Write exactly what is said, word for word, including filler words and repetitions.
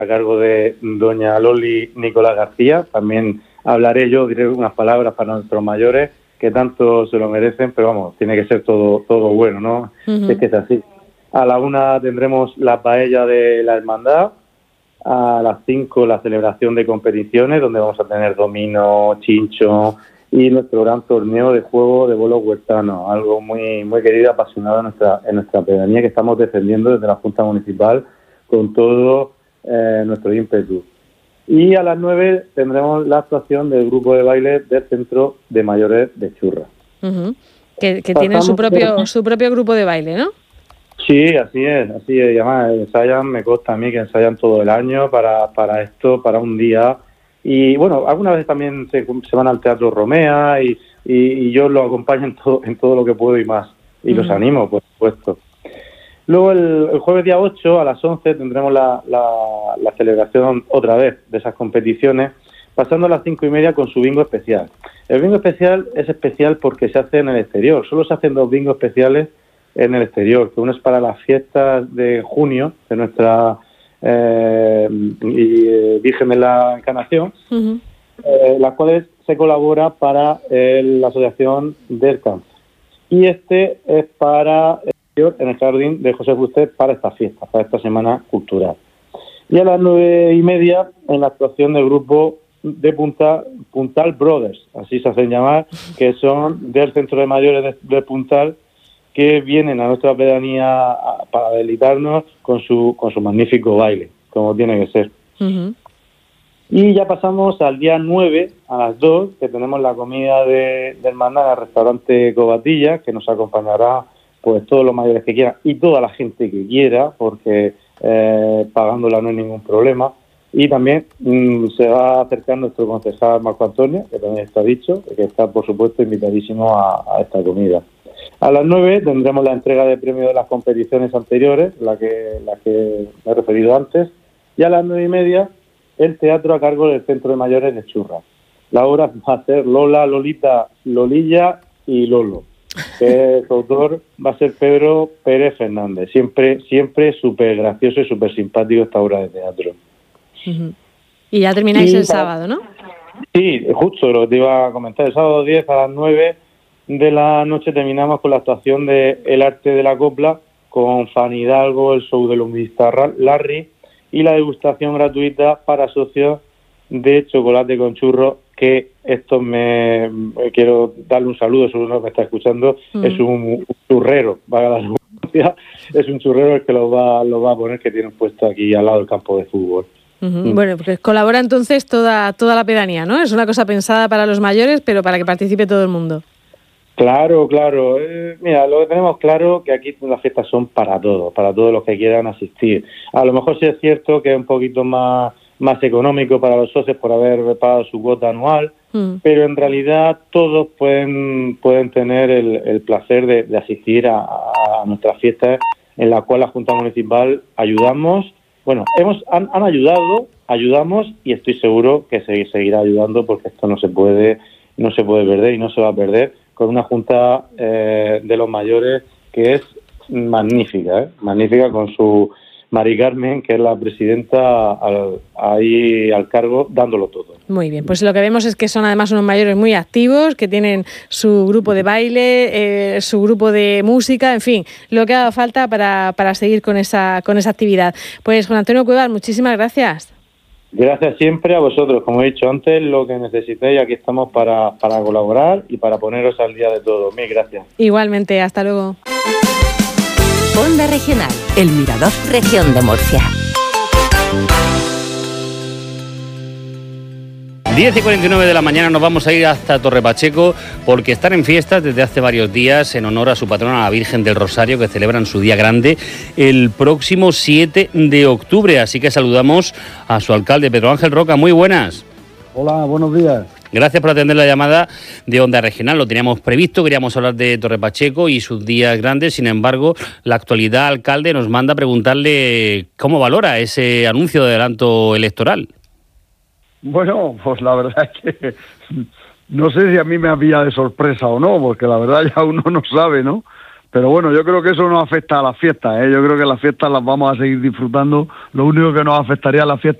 a cargo de doña Loli Nicolás García. También hablaré yo, diré unas palabras para nuestros mayores, que tanto se lo merecen, pero vamos, tiene que ser todo todo bueno, ¿no? Uh-huh. Es que es así. A la una tendremos la paella de la hermandad, a las cinco la celebración de competiciones, donde vamos a tener dominó, chincho y nuestro gran torneo de juego de bolos huertanos, algo muy muy querido y apasionado en nuestra, en nuestra pedanía, que estamos defendiendo desde la Junta Municipal con todo eh, nuestro ímpetu. Y a las nueve tendremos la actuación del grupo de baile del Centro de Mayores de Churra. Uh-huh. Que, que tienen su propio por... su propio grupo de baile, ¿no? Sí, así es, así es. Y además ensayan, me consta a mí que ensayan todo el año para, para esto, para un día. Y bueno, algunas veces también se, se van al Teatro Romea y, y, y yo los acompaño en todo, en todo lo que puedo y más. Y uh-huh. los animo, por supuesto. Luego el, el jueves día ocho a las once tendremos la, la, la celebración otra vez de esas competiciones, pasando a las cinco y media con su bingo especial. El bingo especial es especial porque se hace en el exterior. Solo se hacen dos bingos especiales en el exterior, que uno es para las fiestas de junio de nuestra eh, Virgen de la Encarnación, uh-huh. eh, las cuales se colabora para eh, la Asociación del Cáncer. Y este es para en el jardín de José Fuster para esta fiesta, para esta semana cultural. Y a las nueve y media en la actuación del grupo de Punta, Puntal Brothers, así se hacen llamar, que son del Centro de Mayores de, de Puntal, que vienen a nuestra pedanía a, para deleitarnos con su con su magnífico baile, como tiene que ser. Uh-huh. Y ya pasamos al día nueve, a las dos, que tenemos la comida de, de hermandad en el restaurante Cobatilla, que nos acompañará pues todos los mayores que quieran y toda la gente que quiera, porque eh, pagándola no hay ningún problema. Y también mmm, se va a acercar nuestro concejal Marco Antonio, que también está dicho, que está por supuesto invitadísimo a, a esta comida. A las nueve tendremos la entrega de premios de las competiciones anteriores, la que, la que me he referido antes, y a las nueve y media el teatro a cargo del Centro de Mayores de Churra. La obra va a ser Lola, Lolita, Lolilla y Lolo, que su autor va a ser Pedro Pérez Fernández. Siempre siempre súper gracioso y súper simpático esta obra de teatro. Uh-huh. Y ya termináis y, el sábado, ¿no? Sí, justo lo que te iba a comentar. El sábado diez a las nueve de la noche terminamos con la actuación de El Arte de la Copla, con Fan Hidalgo, el show del humorista Larry y la degustación gratuita para socios de chocolate con churros, que esto me, me quiero darle un saludo, seguro que me está escuchando, mm. es un, un churrero, valga la redundancia, es un churrero el que lo va, lo va a poner, que tienen puesto aquí al lado del campo de fútbol. Uh-huh. Mm. Bueno, pues colabora entonces toda, toda la pedanía, ¿no? Es una cosa pensada para los mayores, pero para que participe todo el mundo. Claro, claro. Eh, mira, lo que tenemos claro que aquí las fiestas son para todos, para todos los que quieran asistir. A lo mejor sí es cierto que es un poquito más más económico para los socios por haber pagado su cuota anual, mm. pero en realidad todos pueden pueden tener el, el placer de, de asistir a, a nuestras fiestas, en la cual la Junta Municipal ayudamos. Bueno, hemos han, han ayudado, ayudamos y estoy seguro que se seguirá ayudando, porque esto no se puede no se puede perder y no se va a perder, con una Junta eh, de los Mayores que es magnífica, ¿eh? magnífica, con su Mari Carmen, que es la presidenta, al, ahí al cargo, dándolo todo. Muy bien, pues lo que vemos es que son además unos mayores muy activos, que tienen su grupo de baile, eh, su grupo de música, en fin, lo que haga falta para, para seguir con esa, con esa actividad. Pues Juan Antonio Cuevas, muchísimas gracias. Gracias siempre a vosotros, como he dicho antes, lo que necesitéis, aquí estamos para, para colaborar y para poneros al día de todo. Mil gracias. Igualmente, hasta luego. Onda Regional, El Mirador, Región de Murcia. diez y cuarenta y nueve de la mañana nos vamos a ir hasta Torre Pacheco, porque están en fiestas desde hace varios días en honor a su patrona, la Virgen del Rosario, que celebran su día grande el próximo siete de octubre. Así que saludamos a su alcalde, Pedro Ángel Roca. Muy buenas. Hola, buenos días. Gracias por atender la llamada de Onda Regional. Lo teníamos previsto, queríamos hablar de Torre Pacheco y sus días grandes. Sin embargo, la actualidad, alcalde, nos manda a preguntarle cómo valora ese anuncio de adelanto electoral. Bueno, pues la verdad es que no sé si a mí me había de sorpresa o no, porque la verdad ya uno no sabe, ¿no? Pero bueno, yo creo que eso no afecta a las fiestas, ¿eh? Yo creo que las fiestas las vamos a seguir disfrutando. Lo único que nos afectaría a las fiestas